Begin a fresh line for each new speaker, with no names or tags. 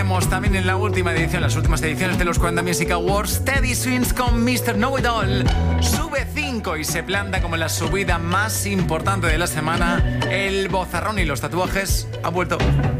También en la última edición, las últimas ediciones de los 40 Music Awards, Teddy Swims con Mr. Know It All sube 5 y se planta como la subida más importante de la semana. El bozarrón y los tatuajes ha vuelto.